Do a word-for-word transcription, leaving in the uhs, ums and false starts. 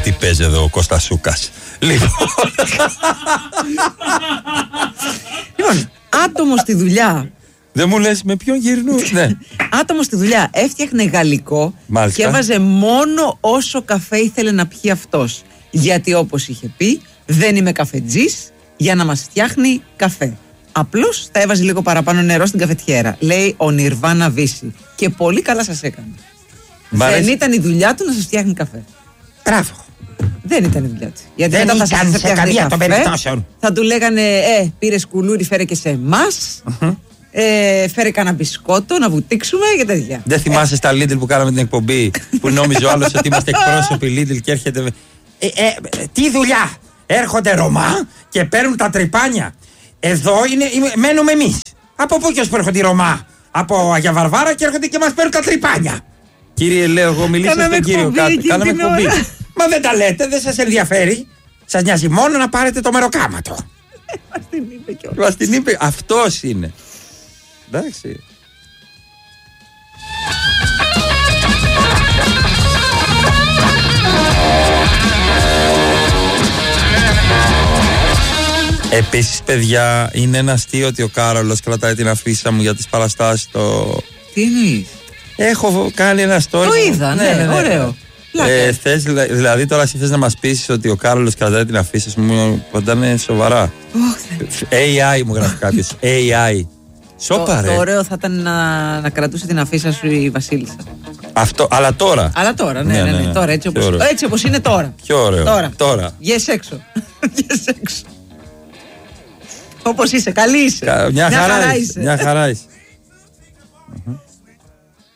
τι παίζει εδώ ο Κώστας Σούκας. Λοιπόν, λοιπόν, άτομο στη δουλειά. δεν μου λες με ποιον γυρνούν. Ναι. Άτομο στη δουλειά έφτιαχνε γαλλικό. Μάλιστα. Και έβαζε μόνο όσο καφέ ήθελε να πιει αυτός. Γιατί όπως είχε πει, δεν είμαι καφετζής για να μας φτιάχνει καφέ. Απλώς θα έβαζε λίγο παραπάνω νερό στην καφετιέρα. Λέει ο Νιρβάνα Βύση. Και πολύ καλά σας έκανε. Δεν ήταν η δουλειά του να σας φτιάχνει καφέ. Μπράβο. Δεν ήταν η δουλειά του. Γιατί Δεν μετά θα ήταν σας σε καμία των καφέ, περιπτώσεων. θα του λέγανε, ε, πήρε κουλούρι, φέρε και σε εμάς. Uh-huh. Ε, φέρε κανένα μπισκότο να βουτήξουμε και τέτοια. Δεν θυμάσαι στα Lidl που κάναμε την εκπομπή που νόμιζε ο άλλος ότι είμαστε εκπρόσωποι Lidl και έρχεται. Ε, ε, τι δουλειά. Έρχονται Ρωμά και παίρνουν τα τρυπάνια. Εδώ είναι, είναι, μένουμε εμείς. Από πού και ως που έρχονται οι Ρωμά? Από Αγία Βαρβάρα και έρχονται και μας παίρνουν τα τρυπάνια. Κύριε Λέω, εγώ μιλήσα στον κύριο κάτω. Κάναμε εκπομπή. Μα δεν τα λέτε, δεν σας ενδιαφέρει. Σας νοιάζει μόνο να πάρετε το μεροκάματο. Μας την είπε κιόλας. Μας την είπε, αυτός είναι. Εντάξει. Επίσης, παιδιά, είναι ένα αστείο ότι ο Κάρολος κρατάει την αφίσα μου για τις παραστάσεις. Το... Τι εννοείς? Έχω κάνει ένα story. Το είδα, ναι, ναι, ναι, ναι. Ωραίο. Ε, θες, δηλαδή τώρα εσύ θες να μας πείσεις ότι ο Κάρολος κρατάει την αφίσα μου, πάντα είναι σοβαρά. Oh, έι άι μου γράφει κάποιος. έι άι. Σόπα, το, ρε. το ωραίο θα ήταν να, να κρατούσε την αφίσα σου η Βασίλισσα. Αυτό, αλλά τώρα. Αλλά τώρα, ναι, ναι, ναι, ναι, ναι. Τώρα, έτσι όπως, έτσι όπως είναι τώρα. Πιο ωραίο. Τώρα. τώρα. Βγες έξω. Βγες έξω. Όπως είσαι, καλή είσαι. Κα, μια, μια χαρά, χαρά είσαι. Μια χαρά είσαι.